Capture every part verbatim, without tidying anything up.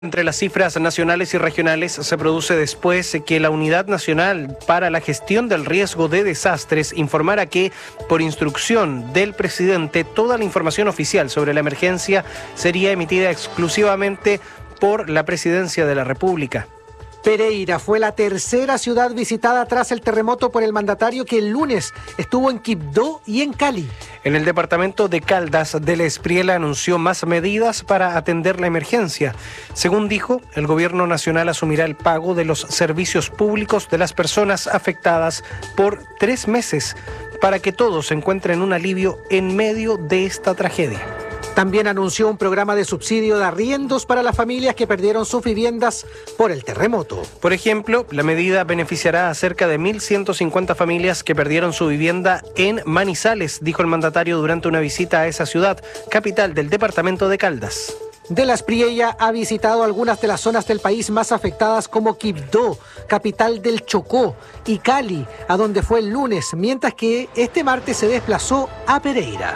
Entre las cifras nacionales y regionales se produce después que la Unidad Nacional para la Gestión del Riesgo de Desastres informara que, por instrucción del presidente, toda la información oficial sobre la emergencia sería emitida exclusivamente por la Presidencia de la República. Pereira fue la tercera ciudad visitada tras el terremoto por el mandatario, que el lunes estuvo en Quibdó y en Cali. En el departamento de Caldas, Del Espriella anunció más medidas para atender la emergencia. Según dijo, el gobierno nacional asumirá el pago de los servicios públicos de las personas afectadas por tres meses para que todos encuentren un alivio en medio de esta tragedia. También anunció un programa de subsidio de arriendos para las familias que perdieron sus viviendas por el terremoto. Por ejemplo, la medida beneficiará a cerca de mil ciento cincuenta familias que perdieron su vivienda en Manizales, dijo el mandatario durante una visita a esa ciudad, capital del departamento de Caldas. Del Espriella ha visitado algunas de las zonas del país más afectadas, como Quibdó, capital del Chocó, y Cali, a donde fue el lunes, mientras que este martes se desplazó a Pereira.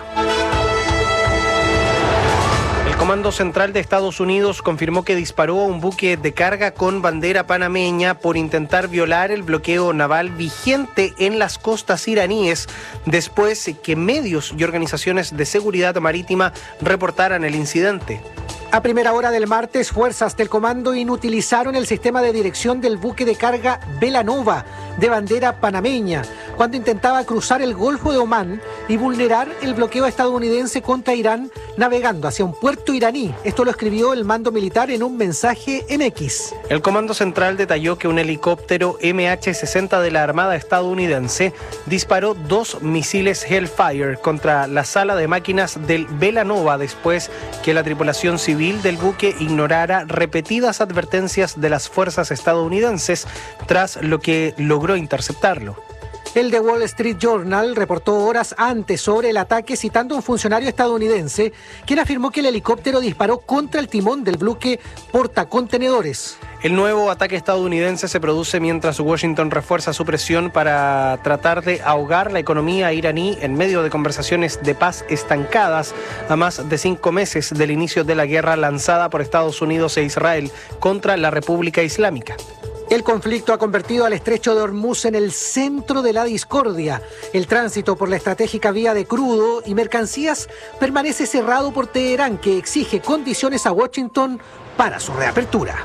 El Comando Central de Estados Unidos confirmó que disparó a un buque de carga con bandera panameña por intentar violar el bloqueo naval vigente en las costas iraníes, después que medios y organizaciones de seguridad marítima reportaran el incidente. A primera hora del martes, fuerzas del comando inutilizaron el sistema de dirección del buque de carga Belanova, de bandera panameña, cuando intentaba cruzar el Golfo de Omán y vulnerar el bloqueo estadounidense contra Irán navegando hacia un puerto iraní. Esto lo escribió el mando militar en un mensaje en X. El Comando Central detalló que un helicóptero M H sesenta de la Armada estadounidense disparó dos misiles Hellfire contra la sala de máquinas del Belanova después que la tripulación civil del buque ignorara repetidas advertencias de las fuerzas estadounidenses, tras lo que logró interceptarlo. El The Wall Street Journal reportó horas antes sobre el ataque, citando a un funcionario estadounidense, quien afirmó que el helicóptero disparó contra el timón del buque portacontenedores. El nuevo ataque estadounidense se produce mientras Washington refuerza su presión para tratar de ahogar la economía iraní en medio de conversaciones de paz estancadas a más de cinco meses del inicio de la guerra lanzada por Estados Unidos e Israel contra la República Islámica. El conflicto ha convertido al estrecho de Hormuz en el centro de la discordia. El tránsito por la estratégica vía de crudo y mercancías permanece cerrado por Teherán, que exige condiciones a Washington para su reapertura.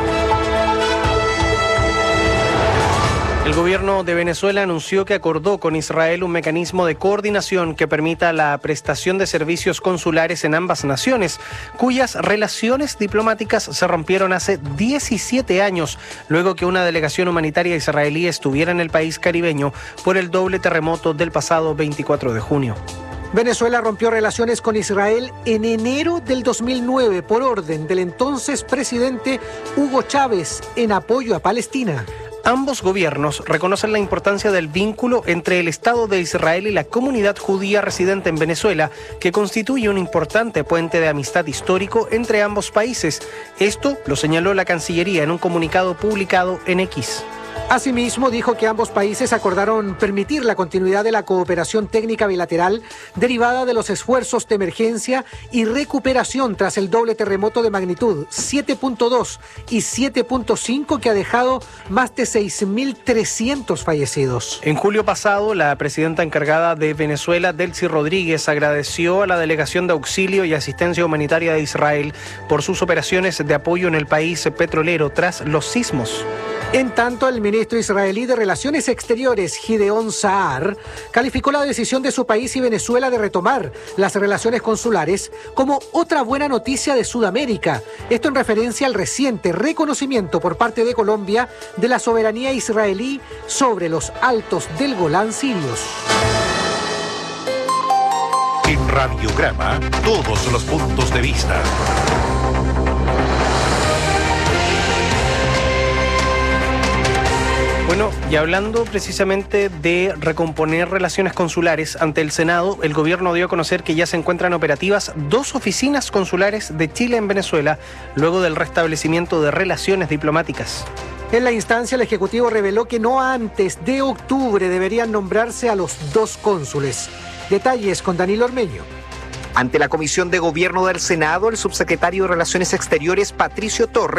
El gobierno de Venezuela anunció que acordó con Israel un mecanismo de coordinación que permita la prestación de servicios consulares en ambas naciones, cuyas relaciones diplomáticas se rompieron hace diecisiete años, luego que una delegación humanitaria israelí estuviera en el país caribeño por el doble terremoto del pasado veinticuatro de junio. Venezuela rompió relaciones con Israel en enero del dos mil nueve por orden del entonces presidente Hugo Chávez en apoyo a Palestina. Ambos gobiernos reconocen la importancia del vínculo entre el Estado de Israel y la comunidad judía residente en Venezuela, que constituye un importante puente de amistad histórico entre ambos países. Esto lo señaló la Cancillería en un comunicado publicado en X. Asimismo, dijo que ambos países acordaron permitir la continuidad de la cooperación técnica bilateral derivada de los esfuerzos de emergencia y recuperación tras el doble terremoto de magnitud siete punto dos y siete punto cinco que ha dejado más de seis mil trescientos fallecidos. En julio pasado, la presidenta encargada de Venezuela, Delcy Rodríguez, agradeció a la Delegación de Auxilio y Asistencia Humanitaria de Israel por sus operaciones de apoyo en el país petrolero tras los sismos. En tanto, el ministro israelí de Relaciones Exteriores, Gideon Saar, calificó la decisión de su país y Venezuela de retomar las relaciones consulares como otra buena noticia de Sudamérica. Esto en referencia al reciente reconocimiento por parte de Colombia de la soberanía israelí sobre los altos del Golán sirios. En Radiograma, todos los puntos de vista. Bueno, y hablando precisamente de recomponer relaciones consulares, ante el Senado, el gobierno dio a conocer que ya se encuentran operativas dos oficinas consulares de Chile en Venezuela, luego del restablecimiento de relaciones diplomáticas. En la instancia, el Ejecutivo reveló que no antes de octubre deberían nombrarse a los dos cónsules. Detalles con Danilo Ormeño. Ante la Comisión de Gobierno del Senado, el subsecretario de Relaciones Exteriores, Patricio Torres,